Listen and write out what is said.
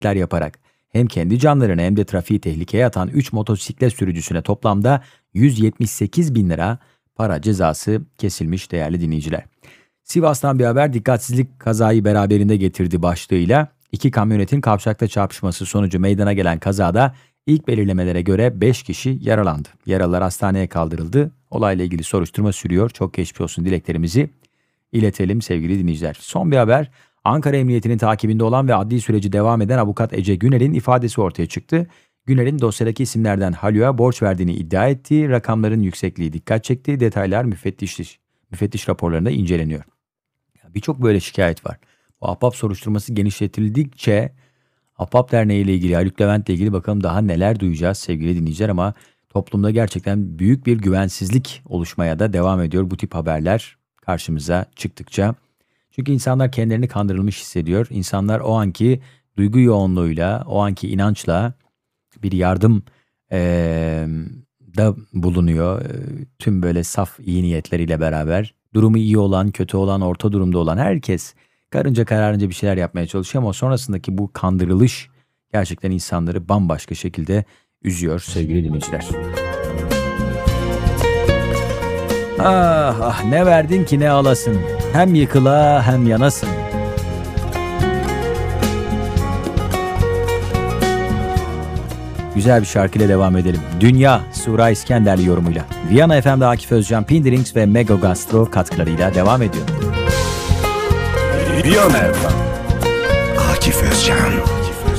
yaparak hem kendi canlarını hem de trafiği tehlikeye atan 3 motosiklet sürücüsüne toplamda 178 bin lira para cezası kesilmiş değerli dinleyiciler. Sivas'tan bir haber, dikkatsizlik kazayı beraberinde getirdi başlığıyla 2 kamyonetin kavşakta çarpışması sonucu meydana gelen kazada ilk belirlemelere göre 5 kişi yaralandı. Yaralılar hastaneye kaldırıldı. Olayla ilgili soruşturma sürüyor. Çok geçmiş olsun dileklerimizi iletelim sevgili dinleyiciler. Son bir haber, Ankara Emniyeti'nin takibinde olan ve adli süreci devam eden avukat Ece Güner'in ifadesi ortaya çıktı. Güner'in dosyadaki isimlerden Haluk'a borç verdiğini iddia ettiği, rakamların yüksekliği dikkat çekti. Detaylar müfettiş raporlarında inceleniyor. Birçok böyle şikayet var. Bu Ahbap soruşturması genişletildikçe Ahbap Derneği ile ilgili, Haluk Levent'le ilgili bakalım daha neler duyacağız sevgili dinleyiciler, ama toplumda gerçekten büyük bir güvensizlik oluşmaya da devam ediyor bu tip haberler karşımıza çıktıkça. Çünkü insanlar kendilerini kandırılmış hissediyor. İnsanlar o anki duygu yoğunluğuyla, o anki inançla bir yardım da bulunuyor. Tüm böyle saf iyi niyetleriyle beraber durumu iyi olan, kötü olan, orta durumda olan herkes karınca kararınca bir şeyler yapmaya çalışıyor ama sonrasındaki bu kandırılış gerçekten insanları bambaşka şekilde üzüyor sevgili dinleyiciler. Ah ah, ne verdin ki ne alasın, hem yıkıla hem yanasın. Güzel bir şarkıyla devam edelim. Dünya, Sura İskenderli yorumuyla. Viyana FM'de Akif Özcan, Pindirings ve Mega Gastro katkılarıyla devam ediyor. Viyana FM.